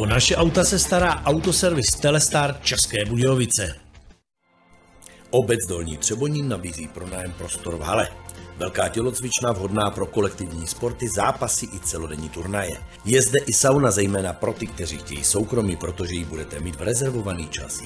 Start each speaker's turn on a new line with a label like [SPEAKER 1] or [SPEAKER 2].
[SPEAKER 1] O naše auta se stará autoservis Telestar České Budějovice.
[SPEAKER 2] Obec Dolní Třebonín nabízí pronájem prostor v hale. Velká tělocvična vhodná pro kolektivní sporty, zápasy i celodenní turnaje. Je zde i sauna, zejména pro ty, kteří chtějí soukromí, protože ji budete mít v rezervovaný čas.